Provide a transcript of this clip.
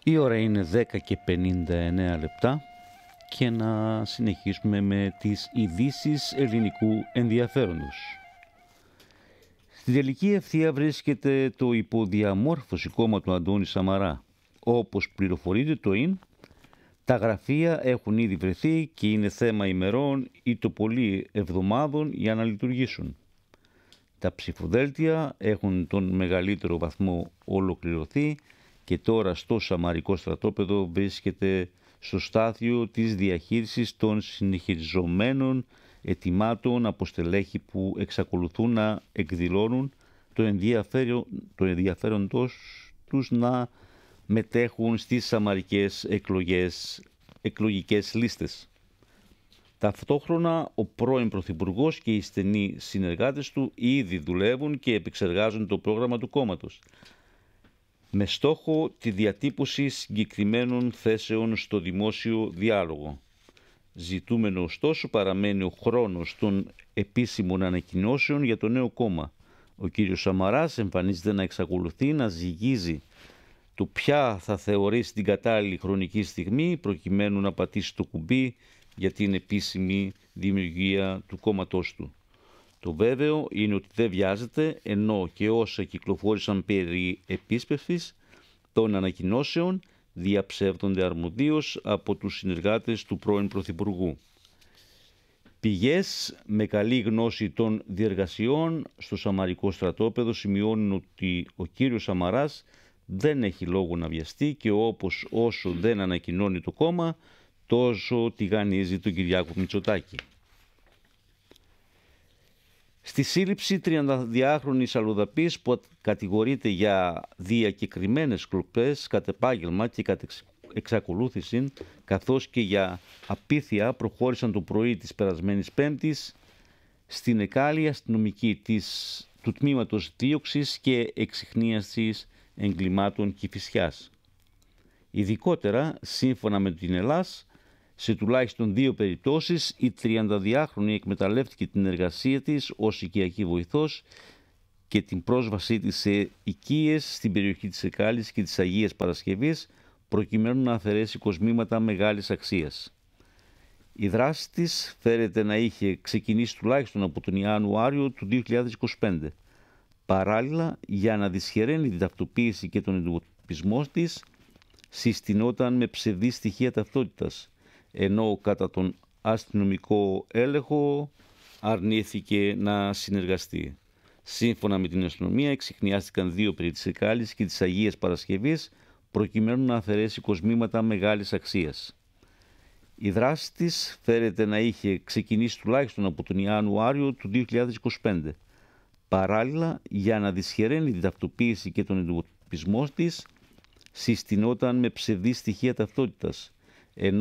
Η ώρα είναι 10:59 λεπτά και να συνεχίσουμε με τις ειδήσεις ελληνικού ενδιαφέροντος. Στην τελική ευθεία βρίσκεται το υποδιαμόρφωση κόμμα του Αντώνη Σαμαρά. Όπως πληροφορείται το ΙΝ, τα γραφεία έχουν ήδη βρεθεί και είναι θέμα ημερών ή το πολύ εβδομάδων για να λειτουργήσουν. Τα ψηφοδέλτια έχουν τον μεγαλύτερο βαθμό ολοκληρωθεί και τώρα στο Σαμαρικό στρατόπεδο βρίσκεται στο στάδιο της διαχείρισης των συνεχιζομένων αιτημάτων από στελέχη που εξακολουθούν να εκδηλώνουν το ενδιαφέρον τους να μετέχουν στις σαμαρικές εκλογικές λίστες. Ταυτόχρονα ο πρώην Πρωθυπουργός και οι στενοί συνεργάτες του ήδη δουλεύουν και επεξεργάζουν το πρόγραμμα του κόμματος με στόχο τη διατύπωση συγκεκριμένων θέσεων στο δημόσιο διάλογο. Ζητούμενο ωστόσο παραμένει ο χρόνος των επίσημων ανακοινώσεων για το νέο κόμμα. Ο κύριος Σαμαράς εμφανίζεται να εξακολουθεί να ζυγίζει το ποια θα θεωρήσει την κατάλληλη χρονική στιγμή προκειμένου να πατήσει το κουμπί για την επίσημη δημιουργία του κόμματός του. Το βέβαιο είναι ότι δεν βιάζεται, ενώ και όσα κυκλοφόρησαν περί επίσπευσης των ανακοινώσεων διαψεύδονται αρμοδίως από τους συνεργάτες του πρώην Πρωθυπουργού. Πηγές με καλή γνώση των διεργασιών στο Σαμαρικό στρατόπεδο σημειώνουν ότι ο κύριος Σαμαράς δεν έχει λόγο να βιαστεί και όσο δεν ανακοινώνει το κόμμα, τόσο τηγανίζει τον Κυριάκο Μητσοτάκη. Στη σύλληψη 32χρονης αλλοδαπής που κατηγορείται για διακεκριμένες κλοπές κατ' επάγγελμα και κατ' εξακολούθηση, καθώς και για απίθεια, προχώρησαν το πρωί της περασμένης Πέμπτης στην Εκάλη αστυνομική του τμήματος δίωξης και εξιχνίασης εγκλημάτων Κηφισιάς. Ειδικότερα, σύμφωνα με την Ελλάς, σε τουλάχιστον 2 περιπτώσεις, η 32χρονη εκμεταλλεύτηκε την εργασία της ως οικιακή βοηθός και την πρόσβασή της σε οικίες στην περιοχή της Εκάλης και της Αγίας Παρασκευής, προκειμένου να αφαιρέσει κοσμήματα μεγάλης αξίας. Η δράση της φέρεται να είχε ξεκινήσει τουλάχιστον από τον Ιανουάριο του 2025. Παράλληλα, για να δυσχεραίνει την ταυτοποίηση και τον εντοπισμό της, συστηνόταν με ψευδή στοιχεία ταυτότητας, ενώ κατά τον αστυνομικό έλεγχο αρνήθηκε να συνεργαστεί. Σύμφωνα με την αστυνομία, εξιχνιάστηκαν 2 περί της Εκάλης και της Αγίας Παρασκευής, προκειμένου να αφαιρέσει κοσμήματα μεγάλης αξίας. Η δράση της φέρεται να είχε ξεκινήσει τουλάχιστον από τον Ιανουάριο του 2025. Παράλληλα, για να δυσχεραίνει την ταυτοποίηση και τον εντοπισμό της, συστηνόταν με ψευδή στοιχεία ταυτότητας, ενώ